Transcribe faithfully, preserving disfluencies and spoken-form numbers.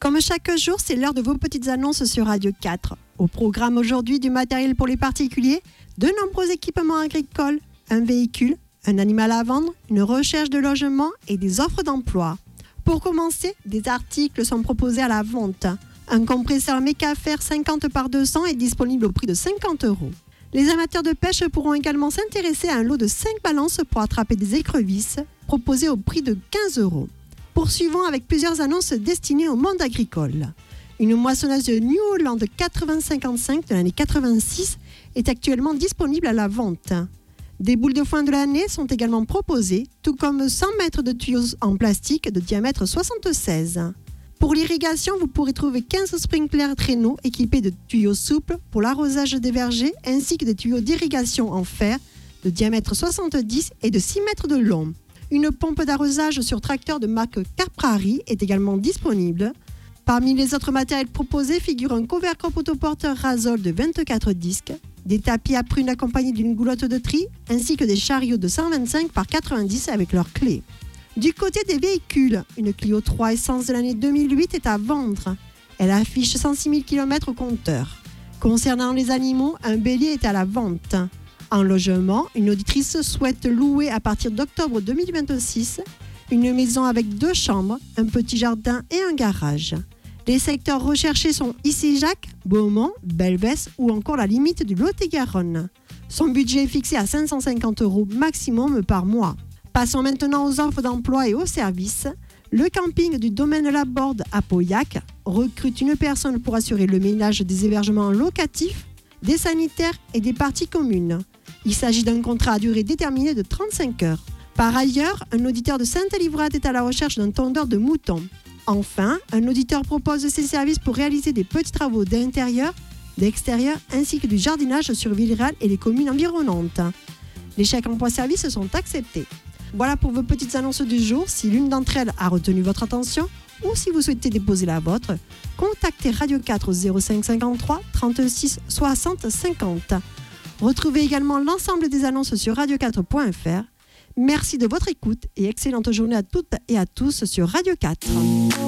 Comme chaque jour, c'est l'heure de vos petites annonces sur Radio quatre. Au programme aujourd'hui, du matériel pour les particuliers, de nombreux équipements agricoles, un véhicule, un animal à vendre, une recherche de logement et des offres d'emploi. Pour commencer, des articles sont proposés à la vente. Un compresseur Mecafer cinquante par deux cents est disponible au prix de cinquante euros. Les amateurs de pêche pourront également s'intéresser à un lot de cinq balances pour attraper des écrevisses, proposé au prix de quinze euros. Poursuivons avec plusieurs annonces destinées au monde agricole. Une moissonneuse de New Holland quatre-vingts cinquante-cinq de l'année quatre-vingt-six est actuellement disponible à la vente. Des boules de foin de l'année sont également proposées, tout comme cent mètres de tuyaux en plastique de diamètre soixante-seize. Pour l'irrigation, vous pourrez trouver quinze sprinklers traîneaux équipés de tuyaux souples pour l'arrosage des vergers ainsi que des tuyaux d'irrigation en fer de diamètre soixante-dix et de six mètres de long. Une pompe d'arrosage sur tracteur de marque Caprari est également disponible. Parmi les autres matériels proposés figurent un cover crop autoporteur Razol de vingt-quatre disques, des tapis à prunes accompagnés d'une goulotte de tri, ainsi que des chariots de cent vingt-cinq par quatre-vingt-dix avec leurs clés. Du côté des véhicules, une Clio trois Essence de l'année deux mille huit est à vendre. Elle affiche cent six mille kilomètres au compteur. Concernant les animaux, un bélier est à la vente. En logement, une auditrice souhaite louer à partir d'octobre deux mille vingt-six une maison avec deux chambres, un petit jardin et un garage. Les secteurs recherchés sont Issy-Jacques, Beaumont, Belvès ou encore la limite du Lot-et-Garonne. Son budget est fixé à cinq cent cinquante euros maximum par mois. Passons maintenant aux offres d'emploi et aux services. Le camping du domaine Laborde à Pauillac recrute une personne pour assurer le ménage des hébergements locatifs, des sanitaires et des parties communes. Il s'agit d'un contrat à durée déterminée de trente-cinq heures. Par ailleurs, un auditeur de Sainte-Livrade est à la recherche d'un tondeur de moutons. Enfin, un auditeur propose ses services pour réaliser des petits travaux d'intérieur, d'extérieur ainsi que du jardinage sur Villeral et les communes environnantes. Les chèques emploi-service sont acceptés. Voilà pour vos petites annonces du jour. Si l'une d'entre elles a retenu votre attention ou si vous souhaitez déposer la vôtre, contactez Radio quatre au zéro cinq cinquante-trois trente-six soixante cinquante. Retrouvez également l'ensemble des annonces sur radio quatre point f r. Merci de votre écoute et excellente journée à toutes et à tous sur Radio quatre.